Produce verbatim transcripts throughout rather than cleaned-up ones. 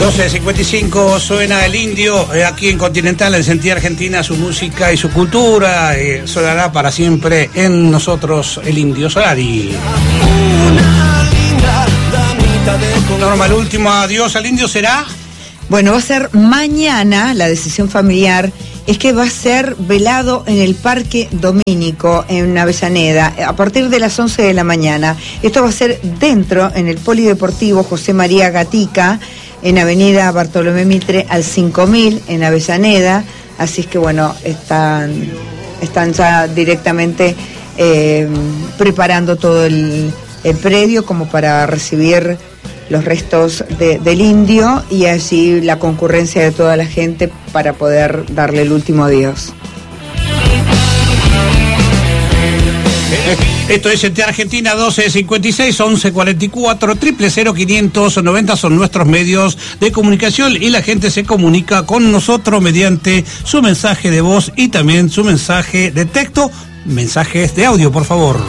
doce cincuenta y cinco suena el indio, eh, aquí en Continental, en Sentía Argentina, su música y su cultura eh, sonará para siempre en nosotros el Indio Solari. Norma, el último adiós al indio será... Bueno, va a ser mañana. La decisión familiar es que va a ser velado en el Parque Domínico, en Avellaneda, a partir de las once de la mañana. Esto va a ser dentro, en el Polideportivo José María Gatica, en Avenida Bartolomé Mitre al cinco mil, en Avellaneda. Así es que, bueno, están, están ya directamente eh, preparando todo el, el predio como para recibir los restos de, del indio, y allí la concurrencia de toda la gente para poder darle el último adiós. Esto es Sentía Argentina, doce cincuenta y seis, once cuarenta y cuatro, triple cero quinientos noventa son nuestros medios de comunicación, y la gente se comunica con nosotros mediante su mensaje de voz y también su mensaje de texto, mensajes de audio, por favor.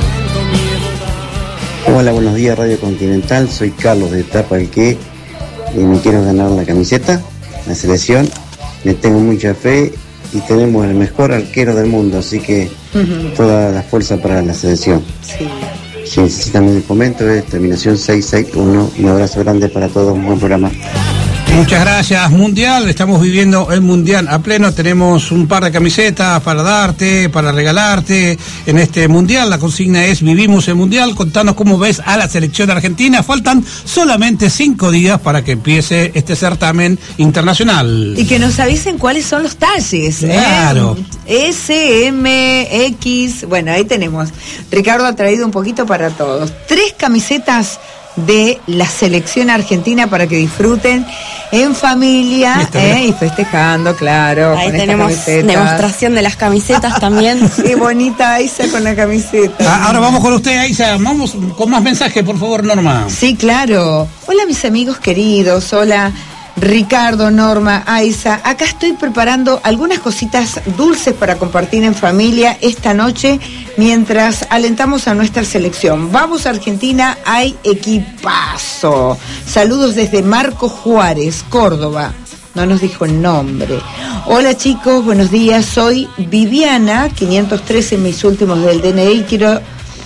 Hola, buenos días Radio Continental, soy Carlos de Tapalqué y me quiero ganar la camiseta, la selección, le tengo mucha fe y tenemos el mejor arquero del mundo, así que uh-huh. toda la fuerza para la selección. Sí. Si necesitan un documento es terminación seis seis uno, un abrazo grande para todos, un buen programa. Muchas gracias, Mundial. Estamos viviendo el Mundial a pleno. Tenemos un par de camisetas para darte, para regalarte en este Mundial. La consigna es Vivimos el Mundial. Contanos cómo ves a la selección argentina. Faltan solamente cinco días para que empiece este certamen internacional. Y que nos avisen cuáles son los talles. Claro. ¿eh? S, M, X. Bueno, ahí tenemos. Ricardo ha traído un poquito para todos. Tres camisetas de la selección argentina para que disfruten en familia eh, y festejando, claro. Ahí tenemos demostración de las camisetas también. Qué bonita Aiza con la camiseta. Ah, ahora vamos con usted, Aiza. Vamos con más mensajes, por favor, Norma. Sí, claro. Hola, mis amigos queridos. Hola, Ricardo, Norma, Aiza. Acá estoy preparando algunas cositas dulces para compartir en familia esta noche mientras alentamos a nuestra selección. Vamos Argentina, hay equipazo. Saludos desde Marco Juárez, Córdoba. No nos dijo el nombre. Hola chicos, buenos días. Soy Viviana, quinientos trece en mis últimos del D N I. Quiero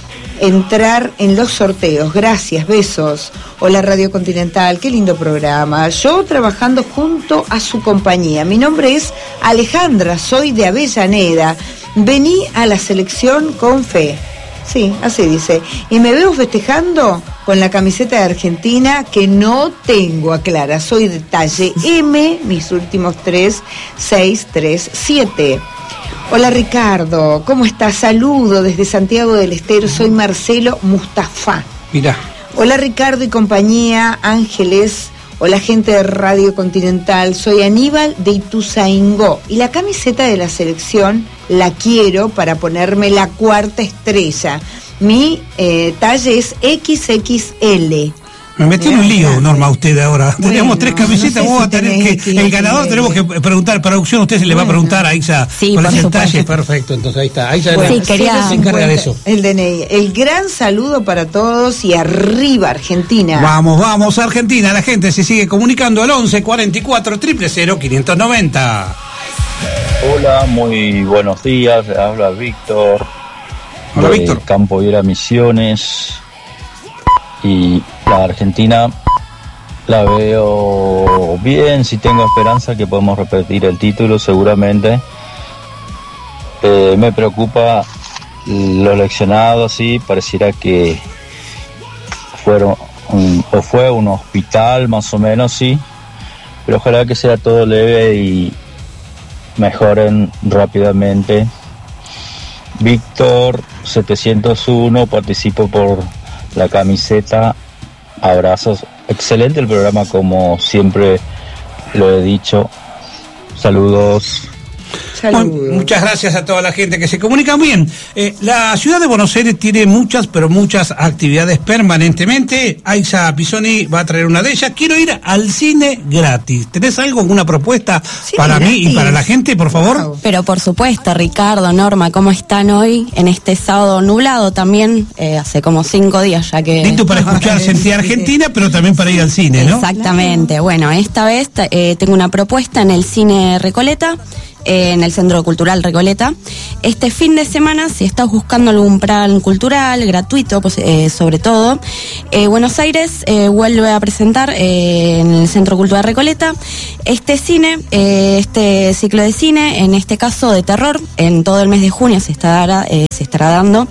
entrar en los sorteos. Gracias, besos. Hola Radio Continental, qué lindo programa. Yo trabajando junto a su compañía. Mi nombre es Alejandra, soy de Avellaneda. Vení a la selección con fe. Sí, así dice. Y me veo festejando con la camiseta de Argentina que no tengo, aclara. Soy de talle M, mis últimos tres, seis, tres, siete. Hola Ricardo, ¿cómo estás? Saludo desde Santiago del Estero, soy Marcelo Mustafa. Mirá. Hola Ricardo y compañía, Ángeles, hola gente de Radio Continental, soy Aníbal de Ituzaingó y la camiseta de la selección la quiero para ponerme la cuarta estrella. Mi eh, talle es equis equis ele. Me metí en un lío, Norma, usted ahora. Bueno, tenemos tres camisetas, no sé vos si a tener que, el ganador tenemos que preguntar, producción, usted se le va a preguntar a Aiza sí, con el talle, perfecto, entonces ahí está. Aiza bueno, la, sí, quería, se encarga de eso. El D N I. El gran saludo para todos y arriba Argentina. Vamos, vamos Argentina, la gente se sigue comunicando al once cuarenta y cuatro, cero cero, quinientos noventa. Hola, muy buenos días, le habla Víctor. Hola Víctor. Campo Viera Misiones. Y la Argentina la veo bien, si tengo esperanza que podemos repetir el título seguramente. Eh, me preocupa los lesionados, sí, pareciera que fueron un, o fue un hospital más o menos, sí, pero ojalá que sea todo leve y mejoren rápidamente. Víctor setecientos uno, participo por la camiseta, abrazos, excelente el programa como siempre lo he dicho, saludos. Bueno, muchas gracias a toda la gente que se comunica. Bien, eh, la ciudad de Buenos Aires tiene muchas, pero muchas actividades permanentemente. Aiza Pisoni va a traer una de ellas. Quiero ir al cine gratis. ¿Tenés algo, alguna propuesta sí, para gratis. mí y para la gente, por favor? Pero por supuesto, Ricardo, Norma, ¿cómo están hoy en este sábado nublado también? Eh, hace como cinco días ya que... Listo para escuchar Sentía Argentina, pero también para ir al cine, ¿no? Exactamente. Bueno, esta vez eh, tengo una propuesta en el Cine Recoleta, en el Centro Cultural Recoleta. Este fin de semana, si estás buscando algún plan cultural, gratuito, pues, eh, sobre todo, eh, Buenos Aires eh, vuelve a presentar eh, en el Centro Cultural Recoleta este cine, eh, este ciclo de cine, en este caso de terror. En todo el mes de junio se estará, eh, se estará dando.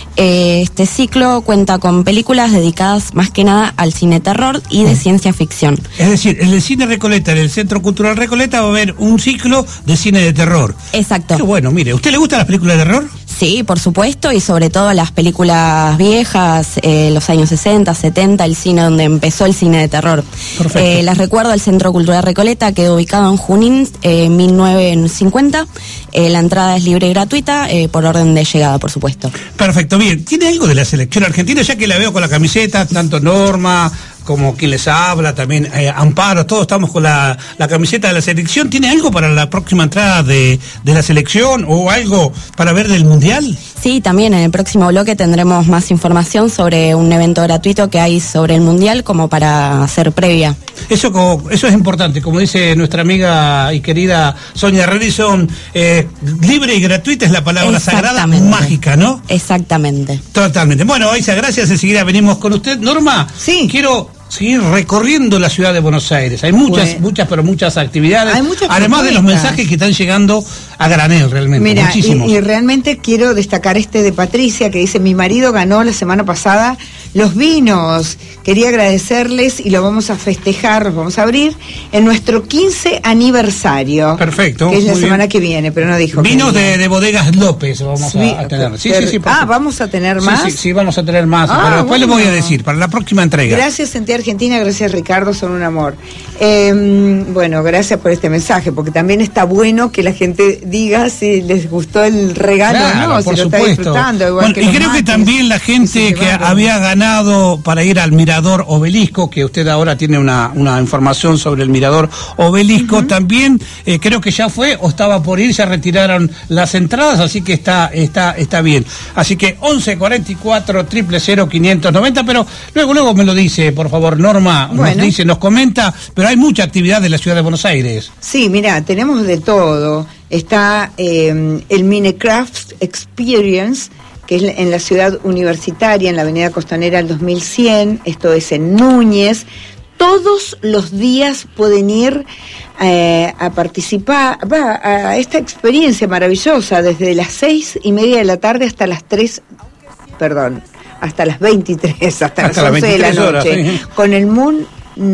Eh, este ciclo cuenta con películas dedicadas más que nada al cine terror y de ciencia ficción. Es decir, en el Cine Recoleta, en el Centro Cultural Recoleta, va a haber un ciclo de cine de terror. Exacto. Qué bueno, mire, ¿usted le gustan las películas de terror? Sí, por supuesto, y sobre todo las películas viejas, eh, los años sesenta, setenta, el cine donde empezó el cine de terror. Perfecto. Eh, les recuerdo, el Centro Cultural Recoleta quedó ubicado en Junín, eh, mil novecientos cincuenta. Eh, la entrada es libre y gratuita, eh, por orden de llegada, por supuesto. Perfecto, bien. ¿Tiene algo de la selección argentina? Ya que la veo con la camiseta, tanto Norma como quien les habla, también eh, Amparo, todos estamos con la, la camiseta de la selección. ¿Tiene algo para la próxima entrada de, de la selección o algo para ver del Mundial? Sí, también en el próximo bloque tendremos más información sobre un evento gratuito que hay sobre el Mundial como para hacer previa. Eso, eso es importante, como dice nuestra amiga y querida Sonia Redison, eh, libre y gratuita es la palabra sagrada, mágica, ¿no? Exactamente. Totalmente. Bueno, Aiza, gracias, enseguida venimos con usted. Norma, sí. quiero seguir recorriendo la ciudad de Buenos Aires. Hay muchas, bueno. muchas, pero muchas actividades. Hay muchas además propuestas. De los mensajes que están llegando a granel, realmente. Mira, muchísimos. Y, y realmente quiero destacar este de Patricia, que dice: mi marido ganó la semana pasada los vinos. Quería agradecerles y lo vamos a festejar, los vamos a abrir en nuestro quince aniversario. Perfecto. Que es la muy semana bien. que viene, pero no dijo. Vinos de, de Bodegas López vamos sí, a, a tener. Sí, pero, sí, sí. Ah, ¿vamos a tener más? Sí, sí, sí, vamos a tener más. Ah, pero después bueno. les voy a decir, para la próxima entrega. Gracias, Sentía Argentina, gracias, Ricardo, son un amor. Eh, bueno, gracias por este mensaje, porque también está bueno que la gente diga si les gustó el regalo claro, o no, por si supuesto. lo está disfrutando. Igual Bueno, que y los creo mates, que también la gente que había ganado para ir al Mirador Obelisco, que usted ahora tiene una, una información sobre el Mirador Obelisco, uh-huh. también eh, creo que ya fue o estaba por ir, ya retiraron las entradas, así que está está está bien. Así que once cuarenta y cuatro, cero cero cero, quinientos noventa, pero luego luego me lo dice, por favor, Norma, bueno. nos dice, nos comenta, pero hay mucha actividad de la ciudad de Buenos Aires. Sí, mira, tenemos de todo. Está eh, el Minecraft Experience, que es en la ciudad universitaria, en la avenida Costanera al dos mil cien, esto es en Núñez. Todos los días pueden ir eh, a participar va, a esta experiencia maravillosa, desde las seis y media de la tarde hasta las tres, perdón, hasta las veintitrés, hasta, hasta las once de la noche, horas, sí. Con el Moon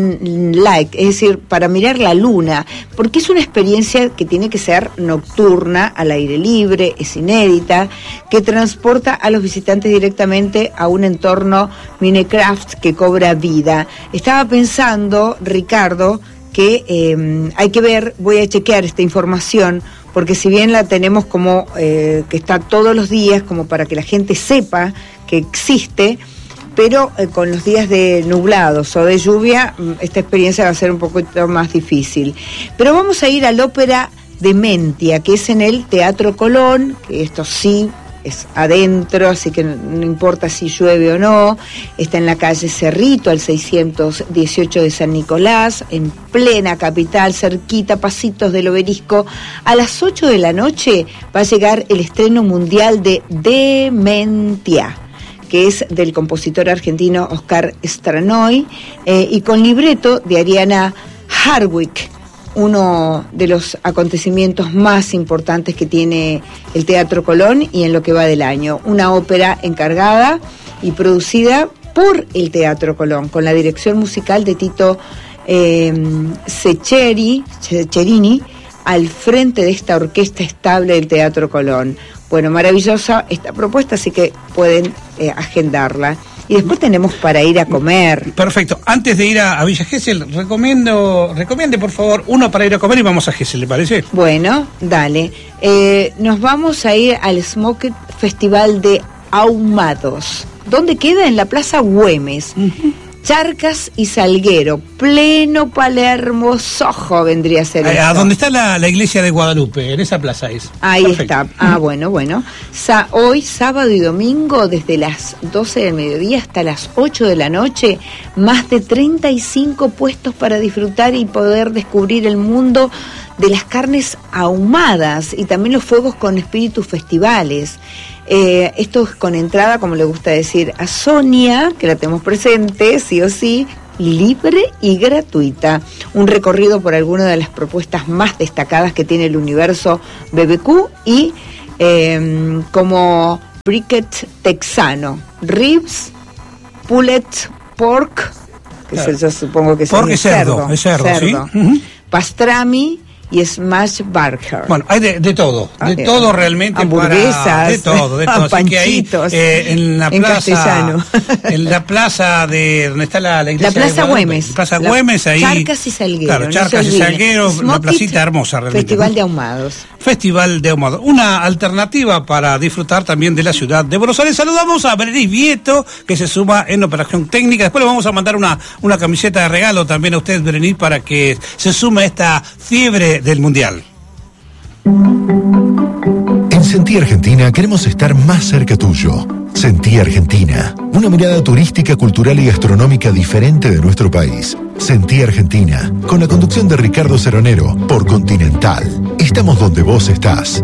Like, es decir, para mirar la luna, porque es una experiencia que tiene que ser nocturna, al aire libre, es inédita, que transporta a los visitantes directamente a un entorno Minecraft que cobra vida. Estaba pensando, Ricardo, que eh, hay que ver, voy a chequear esta información, porque si bien la tenemos como eh, que está todos los días, como para que la gente sepa que existe, pero eh, con los días de nublados o de lluvia, esta experiencia va a ser un poquito más difícil. Pero vamos a ir al Ópera de Mentia, que es en el Teatro Colón, que esto sí es adentro, así que no, no importa si llueve o no. Está en la calle Cerrito, al seiscientos dieciocho de San Nicolás, en plena capital, cerquita, pasitos del Obelisco. A las ocho de la noche va a llegar el estreno mundial de Dementia, que es del compositor argentino Oscar Stranoy, eh, y con libreto de Ariana Harwick, uno de los acontecimientos más importantes que tiene el Teatro Colón y en lo que va del año. Una ópera encargada y producida por el Teatro Colón, con la dirección musical de Tito eh, Ceccheri, Ceccherini, al frente de esta orquesta estable del Teatro Colón. Bueno, maravillosa esta propuesta, así que pueden eh, agendarla. y después tenemos para ir a comer. Perfecto. Antes de ir a, a Villa Gesell, recomiendo, recomiende por favor uno para ir a comer y vamos a Gesell, ¿le parece? Bueno, dale. Eh, nos vamos a ir al Smoked Festival de Ahumados. ¿Dónde queda? En la Plaza Güemes. Uh-huh. Charcas y Salguero, pleno Palermo, Soho vendría a ser. Eh, a donde está la, la iglesia de Guadalupe, en esa plaza es. Ahí Perfecto. Está. Ah, bueno, bueno. Sa- hoy, sábado y domingo, desde las doce del mediodía hasta las ocho de la noche, más de treinta y cinco puestos para disfrutar y poder descubrir el mundo de las carnes ahumadas y también los fuegos con espíritu festivales. Eh, esto es con entrada, como le gusta decir a Sonia, que la tenemos presente, sí o sí, libre y gratuita. Un recorrido por alguna de las propuestas más destacadas que tiene el universo B B Q y eh, como brisket texano, ribs, pulled pork, que claro. es, yo supongo que es, pork es cerdo, cerdo, es cerdo, cerdo. ¿sí? Uh-huh. Pastrami y smash burger. Bueno, hay de, de todo, de ah, todo realmente. Hamburguesas, para, de todo, de todo. Así que ahí, eh, en la en plaza, castellano. en la plaza de donde está la, la iglesia. La Plaza de Güemes. Plaza la Güemes, ahí. Charcas y Salguero. Claro, no Charcas y Salguero, una placita hermosa realmente. Festival de Ahumados. Festival de Ahumados. Una alternativa para disfrutar también de la ciudad de Buenos Aires. Saludamos a Berenice Vieto, que se suma en operación técnica. Después le vamos a mandar una, una camiseta de regalo también a usted, Berenice, para que se sume a esta fiebre del Mundial. En Sentí Argentina queremos estar más cerca tuyo. Sentí Argentina, una mirada turística, cultural y gastronómica diferente de nuestro país. Sentí Argentina, con la conducción de Ricardo Ceronero, por Continental. Estamos donde vos estás.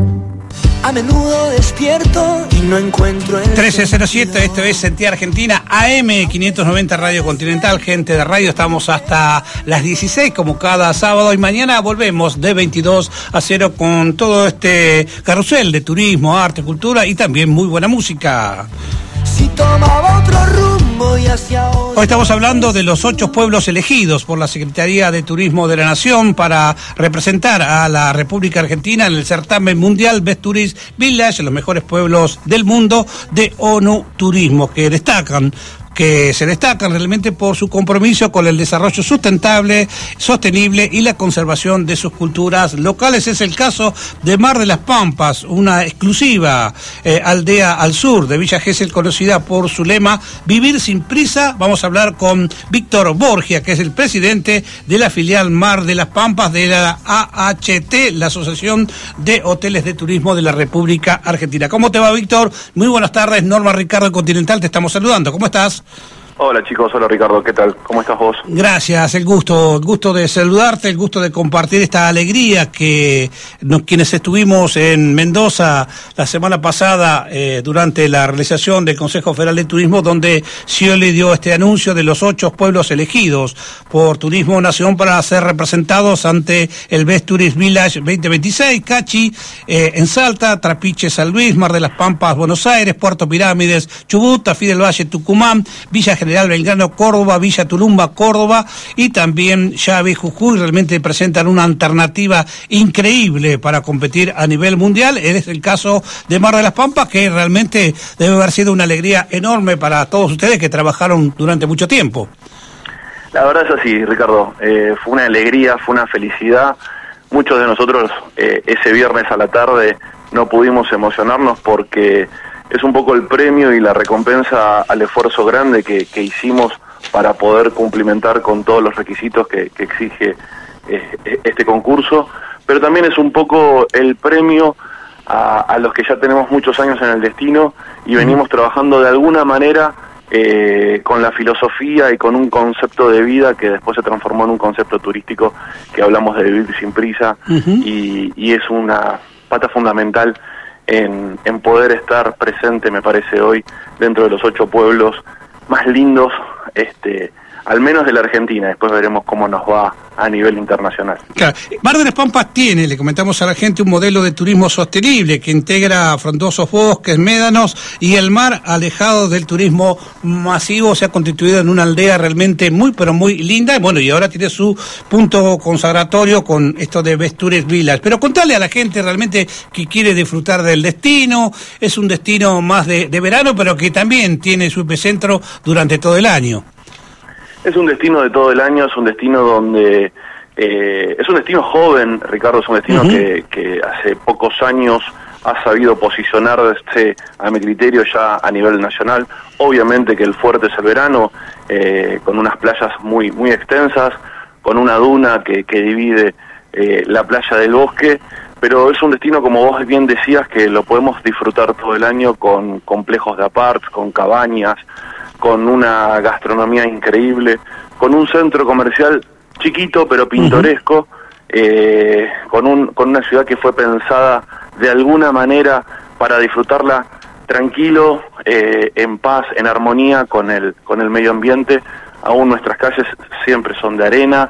A menudo despierto y no encuentro el trece cero siete, esto es Sentí Argentina, A M quinientos noventa Radio Continental, gente de radio, estamos hasta las dieciséis como cada sábado y mañana volvemos de veintidós a cero con todo este carrusel de turismo, arte, cultura y también muy buena música. Si tomaba otro rumbo y hacia otro... Hoy estamos hablando de los ocho pueblos elegidos por la Secretaría de Turismo de la Nación para representar a la República Argentina en el certamen mundial Best Tourist Village, los mejores pueblos del mundo de ONU Turismo, que destacan que se destacan realmente por su compromiso con el desarrollo sustentable, sostenible y la conservación de sus culturas locales. Es el caso de Mar de las Pampas, una exclusiva eh, aldea al sur de Villa Gesell, conocida por su lema Vivir sin prisa. Vamos a hablar con Víctor Borgia, que es el presidente de la filial Mar de las Pampas de la A H T, la Asociación de Hoteles de Turismo de la República Argentina. ¿Cómo te va, Víctor? Muy buenas tardes, Norma Ricardo Continental, te estamos saludando. ¿Cómo estás? Hola chicos, hola Ricardo, ¿qué tal? ¿Cómo estás vos? Gracias, el gusto, el gusto de saludarte, el gusto de compartir esta alegría que nos, quienes estuvimos en Mendoza la semana pasada eh, durante la realización del Consejo Federal de Turismo, donde Scioli dio este anuncio de los ocho pueblos elegidos por Turismo Nación para ser representados ante el Best Tourist Village veinte veintiséis, Cachi eh, en Salta, Trapiche San Luis, Mar de las Pampas Buenos Aires, Puerto Pirámides Chubut, Tafí del Valle Tucumán, Villa General Belgrano Córdoba, Villa Tulumba Córdoba y también Llave Jujuy. Realmente presentan una alternativa increíble para competir a nivel mundial. Es el caso de Mar de las Pampas, que realmente debe haber sido una alegría enorme para todos ustedes que trabajaron durante mucho tiempo. La verdad es así, Ricardo, eh, fue una alegría, fue una felicidad. Muchos de nosotros eh, ese viernes a la tarde no pudimos emocionarnos porque es un poco el premio y la recompensa al esfuerzo grande que, que hicimos para poder cumplimentar con todos los requisitos que, que exige eh, este concurso, pero también es un poco el premio a, a los que ya tenemos muchos años en el destino y venimos trabajando de alguna manera eh, con la filosofía y con un concepto de vida que después se transformó en un concepto turístico que hablamos de vivir sin prisa. Uh-huh. y, y es una pata fundamental En, en poder estar presente, me parece, hoy dentro de los ocho pueblos más lindos, este, al menos de la Argentina. Después veremos cómo nos va a nivel internacional. Claro. Mar de las Pampas tiene, le comentamos a la gente, un modelo de turismo sostenible que integra frondosos bosques, médanos y el mar alejado del turismo masivo. Se ha constituido en una aldea realmente muy, pero muy linda. Bueno, y ahora tiene su punto consagratorio con esto de Best Tourist Village. Pero contale a la gente realmente que quiere disfrutar del destino. Es un destino más de, de verano, pero que también tiene su epicentro durante todo el año. Es un destino de todo el año, es un destino donde... Eh, es un destino joven, Ricardo, es un destino uh-huh. que, que hace pocos años ha sabido posicionarse, a mi criterio, ya a nivel nacional. Obviamente que el fuerte es el verano, eh, con unas playas muy muy extensas, con una duna que, que divide eh, la playa del bosque, pero es un destino, como vos bien decías, que lo podemos disfrutar todo el año con complejos de aparts, con cabañas, con una gastronomía increíble, con un centro comercial chiquito pero pintoresco, uh-huh. eh, con, un, con una ciudad que fue pensada de alguna manera para disfrutarla tranquilo, eh, en paz, en armonía con el, con el medio ambiente. Aún nuestras calles siempre son de arena,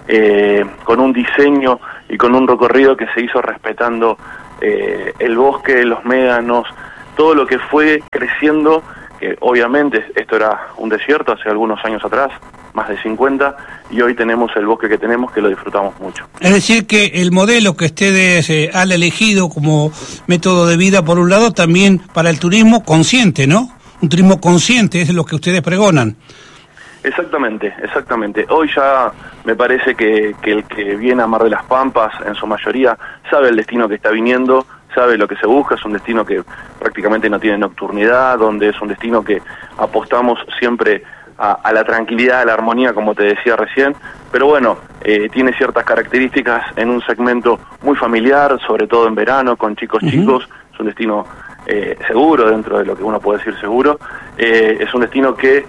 eh, con un diseño y con un recorrido que se hizo respetando eh, el bosque, los médanos, todo lo que fue creciendo, que obviamente esto era un desierto hace algunos años atrás, más de cincuenta, y hoy tenemos el bosque que tenemos, que lo disfrutamos mucho. Es decir, que el modelo que ustedes eh, han elegido como método de vida, por un lado, también para el turismo consciente, ¿no? Un turismo consciente es lo que ustedes pregonan. Exactamente, exactamente. Hoy ya me parece que, que el que viene a Mar de las Pampas, en su mayoría, sabe el destino que está viniendo, sabe lo que se busca. Es un destino que prácticamente no tiene nocturnidad, donde es un destino que apostamos siempre a, a la tranquilidad, a la armonía, como te decía recién, pero bueno, eh, tiene ciertas características en un segmento muy familiar, sobre todo en verano, con chicos uh-huh. chicos. Es un destino eh, seguro, dentro de lo que uno puede decir seguro. Eh, es un destino que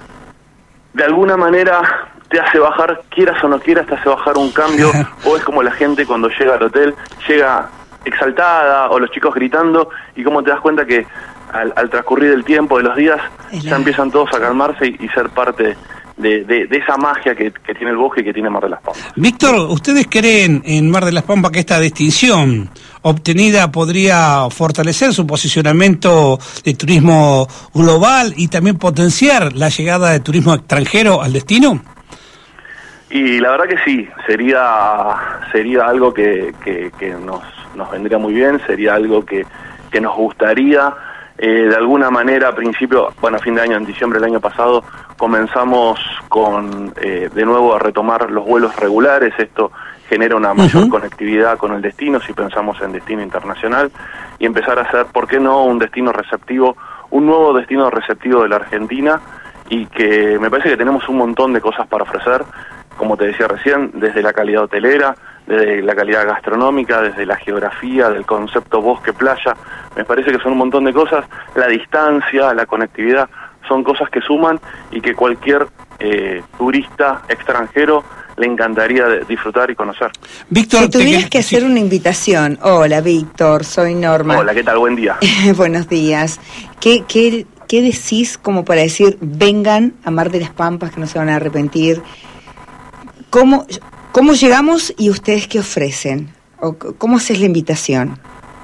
de alguna manera te hace bajar, quieras o no quieras, te hace bajar un cambio, o es como la gente cuando llega al hotel, llega exaltada, o los chicos gritando, y como te das cuenta que al, al transcurrir el tiempo, de los días, ya la... empiezan todos a calmarse y, y ser parte de, de, de esa magia que, que tiene el bosque y que tiene Mar de las Pampas. Víctor, ¿ustedes creen en Mar de las Pampas que esta distinción obtenida podría fortalecer su posicionamiento de turismo global y también potenciar la llegada de turismo extranjero al destino? Y la verdad que sí, sería sería algo que, que, que nos, nos vendría muy bien, sería algo que, que nos gustaría. Eh, de alguna manera, a principio, bueno, a fin de año, en diciembre del año pasado, comenzamos con eh, de nuevo a retomar los vuelos regulares. Esto genera una mayor uh-huh. conectividad con el destino, si pensamos en destino internacional, y empezar a hacer, ¿por qué no?, un destino receptivo, un nuevo destino receptivo de la Argentina, y que me parece que tenemos un montón de cosas para ofrecer, como te decía recién, desde la calidad hotelera, desde la calidad gastronómica, desde la geografía, del concepto bosque-playa. Me parece que son un montón de cosas. La distancia, la conectividad, son cosas que suman y que cualquier eh, turista extranjero le encantaría de disfrutar y conocer. Víctor, si tuvieras te... que hacer una invitación. Hola, Víctor, soy Norma. Hola, ¿qué tal? Buen día. Buenos días. ¿Qué, qué, ¿Qué decís como para decir, vengan a Mar de las Pampas, que no se van a arrepentir? ¿Cómo, cómo llegamos y ustedes qué ofrecen? ¿O cómo haces la invitación?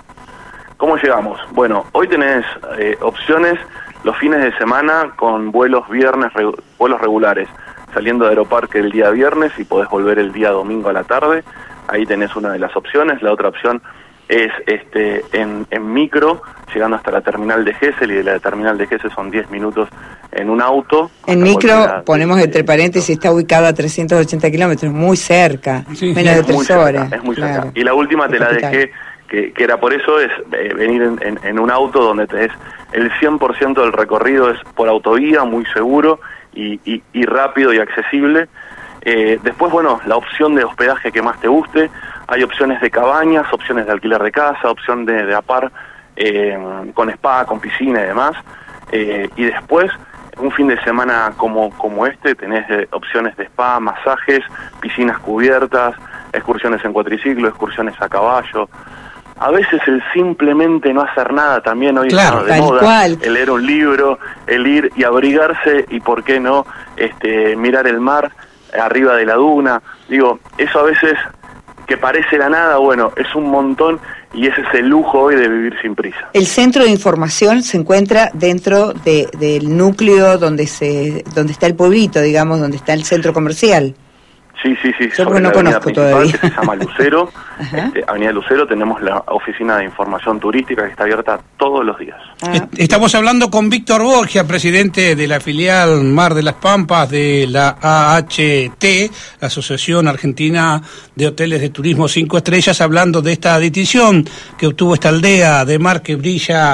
¿Cómo llegamos? Bueno, hoy tenés eh, opciones los fines de semana con vuelos viernes, regu- vuelos regulares, saliendo de Aeroparque el día viernes y podés volver el día domingo a la tarde. Ahí tenés una de las opciones. La otra opción es este en, en micro, llegando hasta la terminal de Gesell, y de la terminal de Gesell son diez minutos en un auto. En micro, ponemos de, entre paréntesis, está ubicada a trescientos ochenta kilómetros, muy cerca, sí, menos de tres horas. Cerca, es muy claro. cerca. Y la última te la dejé, que, que era por eso, es eh, venir en, en, en un auto donde tenés el cien por ciento del recorrido es por autovía, muy seguro y, y, y rápido y accesible. Eh, después, bueno, la opción de hospedaje que más te guste. Hay opciones de cabañas, opciones de alquiler de casa, opción de, de apar eh, con spa, con piscina y demás. Eh, y después, un fin de semana como, como este, tenés eh, opciones de spa, masajes, piscinas cubiertas, excursiones en cuatriciclo, excursiones a caballo. a veces el simplemente no hacer nada también hoy claro, está de tal moda, cual. el leer un libro, el ir y abrigarse y por qué no este mirar el mar arriba de la duna, digo, eso a veces que parece la nada, bueno, es un montón y ese es el lujo hoy de vivir sin prisa. El centro de información se encuentra dentro de, del núcleo donde se donde está el pueblito, digamos, donde está el centro comercial. Sí, sí, sí. Yo porque no conozco todavía. Que se llama Lucero, este, Avenida Lucero, tenemos la oficina de información turística que está abierta todos los días. Ah. Estamos hablando con Víctor Borgia, presidente de la filial Mar de las Pampas de la A H T, la Asociación Argentina de Hoteles de Turismo Cinco Estrellas, hablando de esta distinción que obtuvo esta aldea de mar que brilla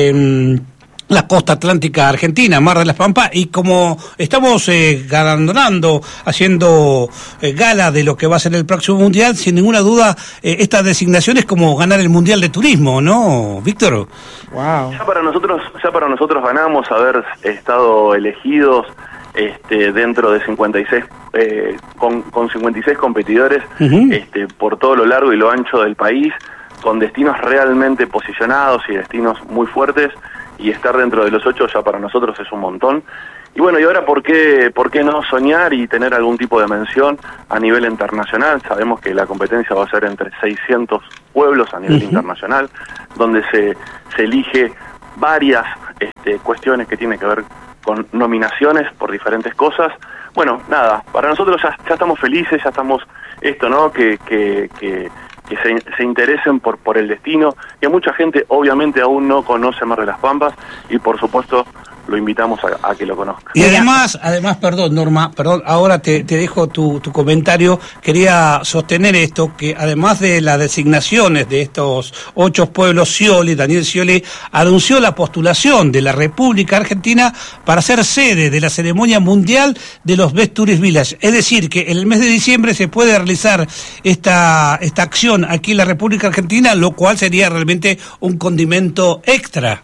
en la costa atlántica argentina, Mar de las Pampas, y como estamos eh, galardonando, haciendo eh, gala de lo que va a ser el próximo Mundial, sin ninguna duda, eh, esta designación es como ganar el Mundial de Turismo, ¿no, Víctor? Wow. Ya para nosotros, ya para nosotros ganamos haber estado elegidos este, dentro de cincuenta y seis, eh, con, con cincuenta y seis competidores, uh-huh. este, por todo lo largo y lo ancho del país, con destinos realmente posicionados y destinos muy fuertes, y estar dentro de los ocho ya para nosotros es un montón. Y bueno, y ahora, ¿por qué, por qué no soñar y tener algún tipo de mención a nivel internacional? Sabemos que la competencia va a ser entre seiscientos pueblos a nivel uh-huh. internacional, donde se, se elige varias este, cuestiones que tienen que ver con nominaciones por diferentes cosas. Bueno, nada, para nosotros ya, ya estamos felices, ya estamos, esto, ¿no?, que... que, que que se, se interesen por por el destino, que mucha gente obviamente aún no conoce Mar de las Pampas y por supuesto lo invitamos a, a que lo conozca. Y además, además, perdón Norma, perdón, ahora te, te dejo tu, tu comentario, quería sostener esto, que además de las designaciones de estos ocho pueblos, Scioli, Daniel Scioli, anunció la postulación de la República Argentina para ser sede de la ceremonia mundial de los Best Tourist Village, es decir, que en el mes de diciembre se puede realizar esta, esta acción aquí en la República Argentina, lo cual sería realmente un condimento extra.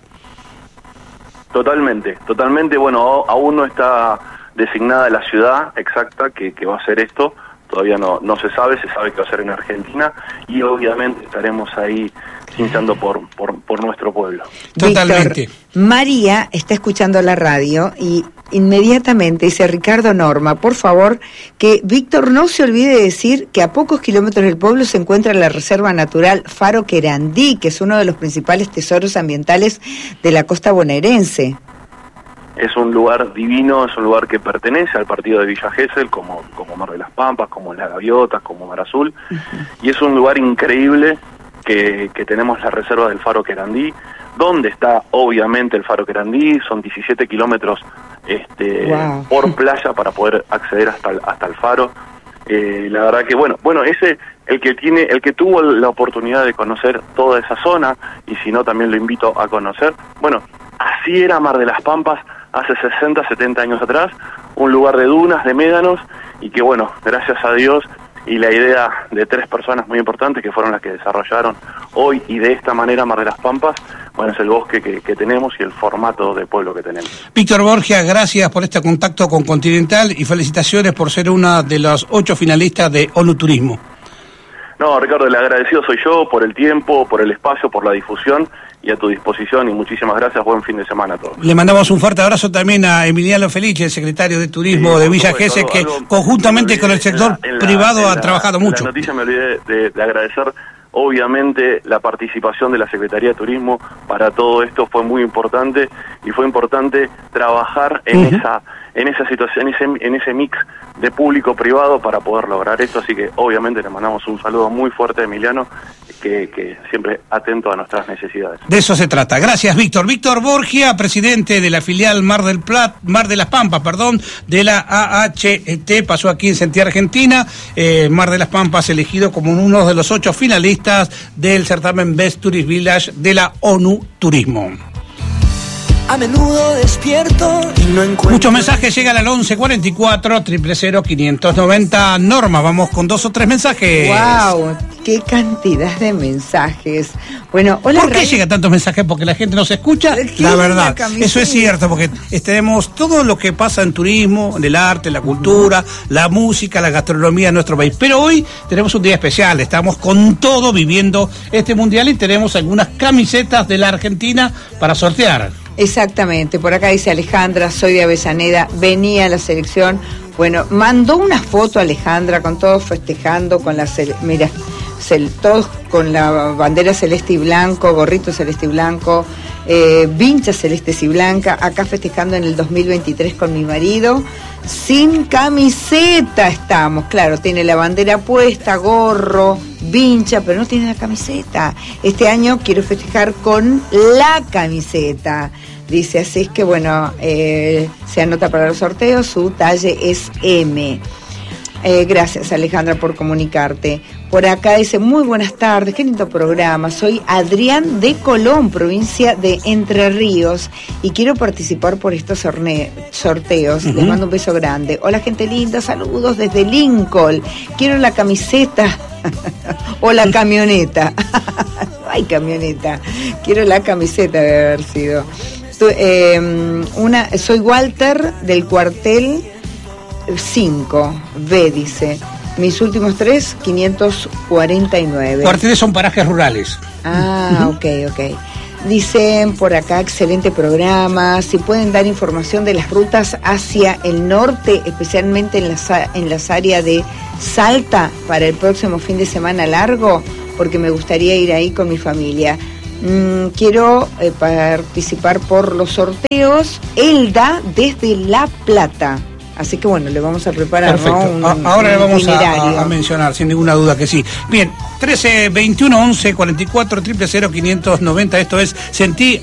Totalmente, totalmente, bueno, aún no está designada la ciudad exacta que, que va a hacer esto, todavía no no se sabe, se sabe que va a ser en Argentina y obviamente estaremos ahí hinchando por, por, por nuestro pueblo. Totalmente. Víctor, María está escuchando la radio y inmediatamente dice: Ricardo, Norma, por favor, que Víctor no se olvide de decir que a pocos kilómetros del pueblo se encuentra la Reserva Natural Faro Querandí, que es uno de los principales tesoros ambientales de la costa bonaerense. Es un lugar divino, es un lugar que pertenece al partido de Villa Gesell, como, como Mar de las Pampas, como Las Gaviotas, como Mar Azul, uh-huh. y es un lugar increíble que, que tenemos la Reserva del Faro Querandí, donde está obviamente el Faro Querandí, son diecisiete kilómetros este, wow. por playa para poder acceder hasta el, hasta el faro. Eh, la verdad que bueno, bueno, ese el que tiene, el que tuvo la oportunidad de conocer toda esa zona, y si no también lo invito a conocer. Bueno, así era Mar de las Pampas hace sesenta, setenta años atrás, un lugar de dunas, de médanos, y que bueno, gracias a Dios y la idea de tres personas muy importantes que fueron las que desarrollaron hoy y de esta manera Mar de las Pampas, bueno, es el bosque que, que tenemos y el formato de pueblo que tenemos. Víctor Borgia, gracias por este contacto con Continental y felicitaciones por ser una de las ocho finalistas de ONU Turismo. No, Ricardo, el agradecido soy yo por el tiempo, por el espacio, por la difusión, y a tu disposición, y muchísimas gracias, buen fin de semana a todos. Le mandamos un fuerte abrazo también a Emiliano Felice, el secretario de Turismo sí, de Villa Gesell, que algo, conjuntamente con el sector en la, en la, privado ha la, trabajado en mucho. La noticia me olvidé de, de agradecer, obviamente, la participación de la Secretaría de Turismo para todo esto fue muy importante, y fue importante trabajar en uh-huh. esa en esa situación, en ese, en ese mix de público-privado para poder lograr esto, así que obviamente le mandamos un saludo muy fuerte a Emiliano, que, que siempre atento a nuestras necesidades. De eso se trata. Gracias, Víctor. Víctor Borgia, presidente de la filial Mar del Plata, Mar de las Pampas, perdón, de la A H T, pasó aquí en Sentí, Argentina. Eh, Mar de las Pampas elegido como uno de los ocho finalistas del certamen Best Tourist Village de la ONU Turismo. A menudo despierto y no encuentro... Muchos mensajes llegan al once cuarenta y cuatro, cero cero cero, quinientos noventa. Norma, vamos con dos o tres mensajes. ¡Wow! ¡Qué cantidad de mensajes! Bueno, hola. ¿Por qué Ray... llegan tantos mensajes? ¿Porque la gente no se escucha? La verdad, eso es cierto, porque tenemos todo lo que pasa en turismo, en el arte, en la cultura, la música, la gastronomía de nuestro país. Pero hoy tenemos un día especial, estamos con todo viviendo este mundial y tenemos algunas camisetas de la Argentina para sortear. Exactamente, por acá dice Alejandra, soy de Avellaneda, venía a la selección. Bueno, mandó una foto Alejandra con todos festejando con la cele... mira, cel... todos con la bandera celeste y blanco, gorrito celeste y blanco, eh, vincha celeste y blanca, acá festejando en el dos mil veintitrés con mi marido, sin camiseta estamos, claro, tiene la bandera puesta, gorro, vincha, pero no tiene la camiseta. Este año quiero festejar con la camiseta. Dice, así es que bueno, eh, se anota para los sorteos, su talle es eme. Eh, gracias Alejandra por comunicarte. Por acá dice, muy buenas tardes, qué lindo programa. Soy Adrián de Colón, provincia de Entre Ríos, y quiero participar por estos sorne- sorteos. Uh-huh. Les mando un beso grande. Hola gente linda, saludos desde Lincoln. Quiero la camiseta o la camioneta. Ay, camioneta. Quiero la camiseta de haber sido. So, eh, una, soy Walter del cuartel cinco B, dice. Mis últimos tres, quinientos cuarenta y nueve. Cuarteles son parajes rurales. Ah, ok, ok. Dicen por acá, excelente programa. Si pueden dar información de las rutas hacia el norte, especialmente en las, en las áreas de Salta, para el próximo fin de semana largo, porque me gustaría ir ahí con mi familia. Mm, quiero eh, participar por los sorteos. Elda desde La Plata. Así que bueno, le vamos a preparar, perfecto, ¿no? un, ahora un le vamos a, a mencionar, sin ninguna duda que sí. Bien, trece, veintiuno, once, cuarenta y cuatro, cero cero cero, quinientos noventa, esto es Sentí